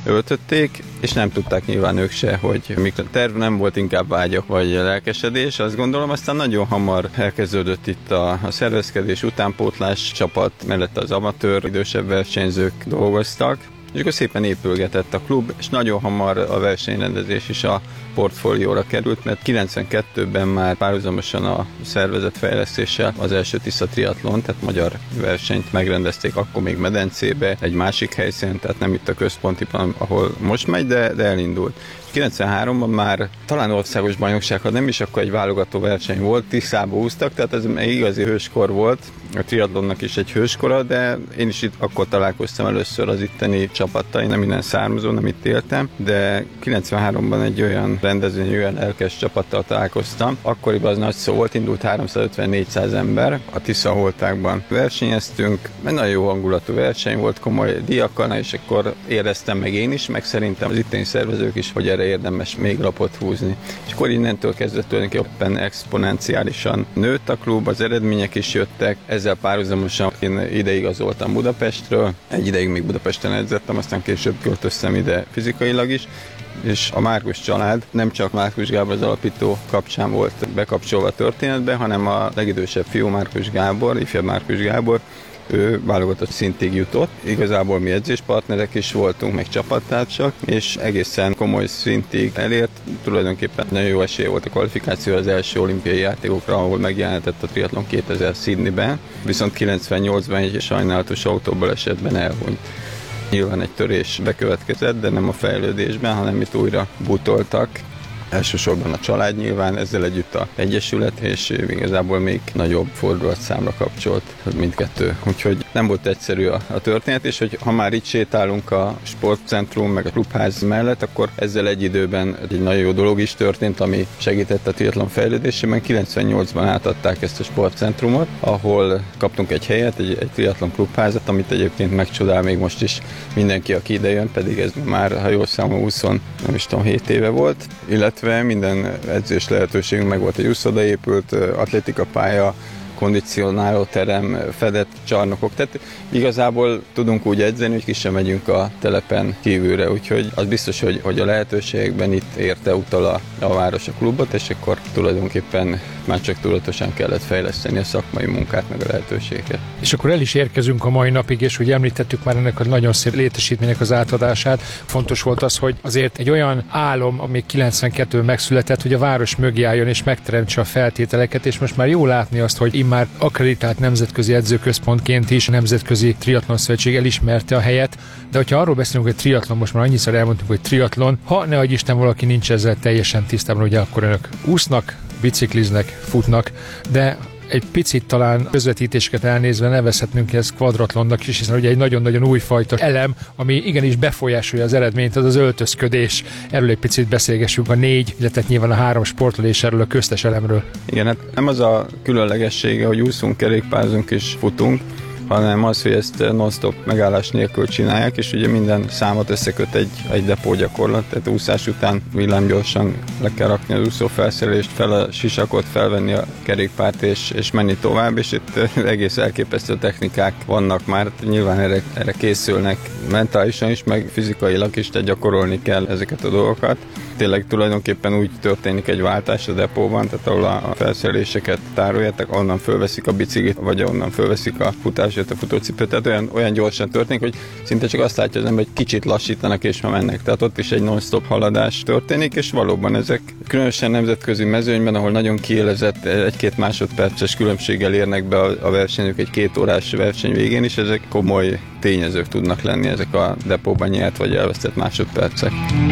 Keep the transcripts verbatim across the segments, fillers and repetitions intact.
öltötték, és nem tudták nyilván ők se, hogy mik a terv, nem volt inkább vágyak vagy lelkesedés, azt gondolom, aztán nagyon hamar elkezdődött itt a, a szervezkedés, utánpótlás csapat, mellett az amatőr, idősebb versenyzők dolgoztak, és akkor szépen épülgetett a klub, és nagyon hamar a versenyrendezés is a portfólióra került, mert kilencvenkettőben már párhuzamosan a szervezetfejlesztéssel az első Tisza triatlon, tehát magyar versenyt megrendezték, akkor még medencébe, egy másik helyszínen, tehát nem itt a központiban, ahol most megy, de, de elindult. kilencvenháromban már talán országos bajnokságban nem is akkor egy válogató verseny volt, Tiszába úsztak, tehát ez egy igazi hőskor volt, a triatlonnak is egy hőskora, de én is itt akkor találkoztam először az itteni csapattal, én nem innen származó, nem itt éltem, de kilencvenháromban egy olyan rendezvény, olyan lelkes csapattal találkoztam. Akkoriban az nagy szó volt, indult háromszázötven-négyszáz ember, a Tisza holtákban versenyeztünk, egy nagyon jó hangulatú verseny volt, komoly díjakkal, és akkor éreztem meg én is, meg szerintem az itteni szervezők is, hogy erre érdemes még lapot húzni. És akkor innentől kezdve tulajdonképpen exponenciálisan nőtt a klub, az eredmények is jöttek, ezzel párhuzamosan én ideigazoltam Budapestről, egy ideig még Budapesten edzettem, aztán később költöztem ide fizikailag is, és a Márkus család nem csak Márkus Gábor az alapító kapcsán volt bekapcsolva a történetbe, hanem a legidősebb fiú Márkus Gábor, ifjabb Márkus Gábor, ő válogatott szintig jutott. Igazából mi edzéspartnerek is voltunk, meg csapattársak, és egészen komoly szintig elért. Tulajdonképpen nagyon jó esélye volt a kvalifikáció az első olimpiai játékokra, ahol megjelenhetett a triatlon kétezer Sydneyben, viszont kilencvennyolcban egy sajnálatos autóbalesetben elhunyt. Nyilván egy törés bekövetkezett, de nem a fejlődésben, hanem itt újra butoltak. Elsősorban a család nyilván, ezzel együtt a egyesület, és igazából még nagyobb fordulatszámra kapcsolt mindkettő. Úgyhogy nem volt egyszerű a, a történet, és hogy ha már itt sétálunk a sportcentrum meg a klubház mellett, akkor ezzel egy időben egy nagyon jó dolog is történt, ami segített a triatlon fejlődésében. kilencvennyolcban átadták ezt a sportcentrumot, ahol kaptunk egy helyet, egy, egy triatlon klubházat, amit egyébként megcsodál még most is mindenki, aki ide jön, pedig ez már, ha jól számolom, húsz, nem is tudom, hét éve volt, illetve minden edzés lehetőségünk meg volt, egy úszoda épült, atlétikapálya, kondicionáló terem, fedett csarnokok, tehát igazából tudunk úgy edzeni, hogy ki sem megyünk a telepen kívülre, úgyhogy az biztos, hogy, hogy a lehetőségekben itt érte utal a, a város a klubot, és akkor tulajdonképpen már csak tudatosan kellett fejleszteni a szakmai munkát, meg a lehetőséget. És akkor el is érkezünk a mai napig, és hogy említettük már ennek a nagyon szép létesítménynek az átadását. Fontos volt az, hogy azért egy olyan álom, ami kilencvenkettőben megszületett, hogy a város mögé álljon és megteremtse a feltételeket, és most már jó látni azt, hogy immár akkreditált nemzetközi edzőközpontként is a Nemzetközi Triatlon Szövetség elismerte a helyet, de hogyha arról beszélünk, hogy triatlon, most már annyiszor elmondtuk, hogy triatlon, ha ne adj Isten valaki nincs ezzel teljesen tisztában, ugye akkor önök úsznak, bicikliznek, futnak, de egy picit talán közvetítéseket elnézve nevezhetnünk ezt kvadratlonnak is, hiszen ugye egy nagyon-nagyon újfajta elem, ami igenis befolyásolja az eredményt, az az öltözködés. Erről egy picit beszélgessünk a négy, illetve nyilván a három sportról és erről a köztes elemről. Igen, hát nem az a különlegessége, hogy úszunk, kerékpárzunk és futunk, hanem az, hogy ezt non-stop megállás nélkül csinálják, és ugye minden számot összeköt egy, egy depó gyakorlat, tehát úszás után villámgyorsan le kell rakni az úszófelszerelést, fel a sisakot, felvenni a kerékpárt és, és menni tovább, és itt egész elképesztő technikák vannak már, nyilván erre, erre készülnek mentálisan is, meg fizikailag is, tehát gyakorolni kell ezeket a dolgokat. Tényleg tulajdonképpen úgy történik egy váltás a depóban, tehát ahol a felszereléseket tárolják, onnan fölveszik a biciklit, vagy onnan fölveszik a futásért, a futócipőt, tehát olyan, olyan gyorsan történik, hogy szinte csak azt látja az ember, hogy kicsit lassítanak és ma mennek. Tehát ott is egy non-stop haladás történik, és valóban ezek különösen nemzetközi mezőnyben, ahol nagyon kiélezett, egy-két másodperces különbséggel érnek be a versenyük egy két órás verseny végén is, ezek komoly tényezők tudnak lenni, ezek a depóban nyert vagy elvesztett másodpercek.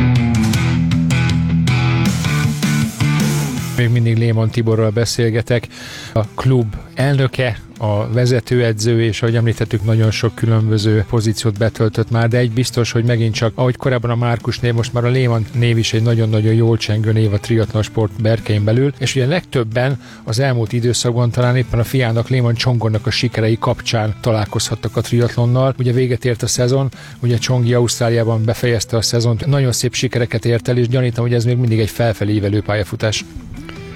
Még mindig Lémon Tiborral beszélgetek, a klub elnöke, a vezetőedző, és ahogy említettük, nagyon sok különböző pozíciót betöltött már, de egy biztos, hogy megint csak, ahogy korábban a Márkus név, most már a Lémon név is egy nagyon-nagyon jól csengő név a triatlon sport berkein belül, és ugye legtöbben az elmúlt időszakban talán éppen a fiának, Lémon Csongornak a sikerei kapcsán találkozhattak a triatlonnal. Ugye véget ért a szezon, ugye Csongi Ausztráliában befejezte a szezont, nagyon szép sikereket ért el, és gyanítom, hogy ez még mindig egy felfelé ívelő pályafutás.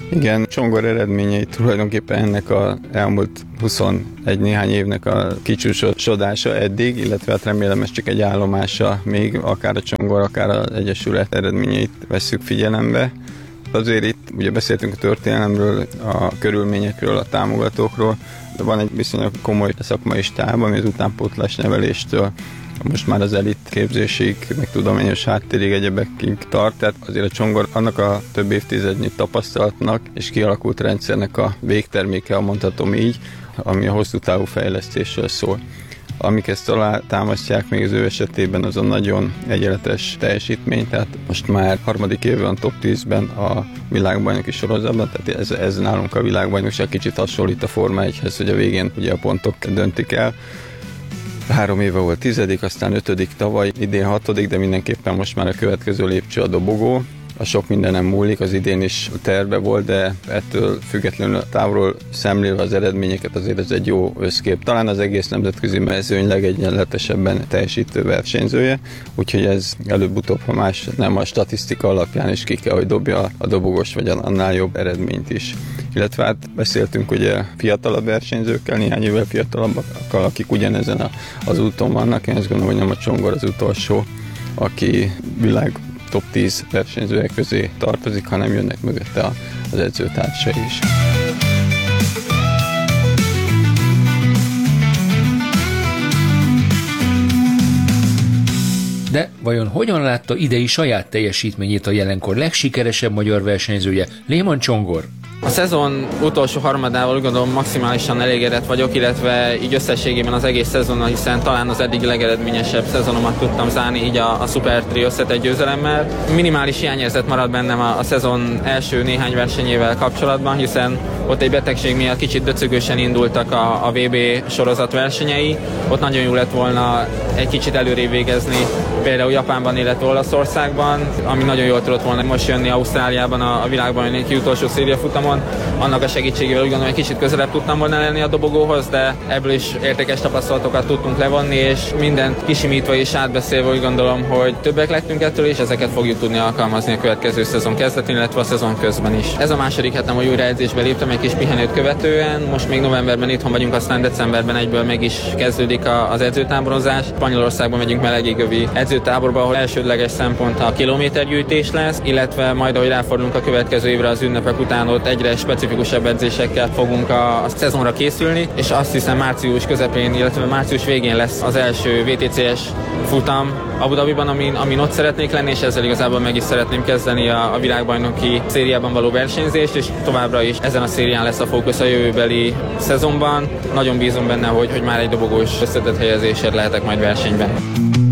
Igen, Csongor eredményei tulajdonképpen ennek az elmúlt huszonegy néhány évnek a kicsúcsosodása eddig, illetve hát remélem ez csak egy állomása, még akár a Csongor, akár az Egyesület eredményeit vesszük figyelembe. Azért itt ugye beszéltünk a történelemről, a körülményekről, a támogatókról, de van egy viszonylag komoly szakmai stáb, ami az utánpótlás neveléstől most már az elit képzésig, meg tudományos háttérig, egyebekig tart, tehát azért a Csongor annak a több évtizednyi tapasztalatnak és kialakult rendszernek a végterméke, ha mondhatom így, ami a hosszú távú fejlesztésről szól. Amik ezt alá támasztják még az ő esetében, az a nagyon egyenletes teljesítmény, tehát most már harmadik éve van top tízben a világbajnoki sorozatban, tehát ez, ez nálunk a világbajnokság kicsit hasonlít a Forma egyhez, hogy a végén ugye a pontok döntik el. Három éve volt tizedik, aztán ötödik tavaly, idén hatodik, de mindenképpen most már a következő lépcső a dobogó. A sok mindenem múlik, az idén is terve volt, de ettől függetlenül távolról szemlélve az eredményeket azért ez egy jó összkép. Talán az egész nemzetközi mezőny legegyenletesebben teljesítő versenyzője, úgyhogy ez előbb-utóbb, ha más nem a statisztika alapján is ki kell, hogy dobja a dobogos vagy annál jobb eredményt is. Illetve hát beszéltünk ugye fiatalabb versenyzőkkel, néhány évvel fiatalabbakkal, akik ugyanezen a, az úton vannak. Én azt gondolom, hogy nem a Csongor az utolsó, aki világ top tíz versenyzőek közé tartozik, hanem jönnek mögötte az edzőtársai is. De vajon hogyan látta idei saját teljesítményét a jelenkor legsikeresebb magyar versenyzője, Lehmann Csongor? A szezon utolsó harmadával úgy gondolom maximálisan elégedett vagyok, illetve így összességében az egész szezonnal, hiszen talán az eddig legeredményesebb szezonomat tudtam zárni így a, a Super Tri összetett győzelemmel. Minimális hiányérzet maradt bennem a, a szezon első néhány versenyével kapcsolatban, hiszen ott egy betegség miatt kicsit döcögősen indultak a, a vé bé sorozat versenyei. Ott nagyon jó lett volna egy kicsit előrébb végezni, például Japánban, illetve Olaszországban, ami nagyon jól tudott volna most jönni Ausztráliában a, a világbajnoki utolsó szériafutamon. Annak a segítségével úgy gondolom, hogy kicsit közelebb tudtam volna lenni a dobogóhoz, de ebből is értékes tapasztalatokat tudtunk levonni, és mindent kisimítva és átbeszélve úgy gondolom, hogy többek lettünk ettől, és ezeket fogjuk tudni alkalmazni a következő szezon kezdetén, illetve a szezon közben is. Ez a második hetem, hogy újra edzésbe léptem egy kis pihenőt követően, most még novemberben itthon vagyunk, aztán decemberben egyből meg is kezdődik az edzőtáborozás. Spanyolországban megyünk melegégövi edzőtáborba, ahol elsődleges szempont a kilométergyűjtés lesz, illetve majd ahogy ráfordulunk a következő évre az ünnepek után, ott egyre specifikusabb edzésekkel fogunk a, a szezonra készülni, és azt hiszem március közepén, illetve március végén lesz az első vé té cé-es futam Abu Dhabiban, amin, amin ott szeretnék lenni, és ezzel igazából meg is szeretném kezdeni a, a világbajnoki szériában való versenyzést, és továbbra is ezen a szérián lesz a fókusz a jövőbeli szezonban. Nagyon bízom benne, hogy, hogy már egy dobogós összetett helyezésért lehetek majd versenyben.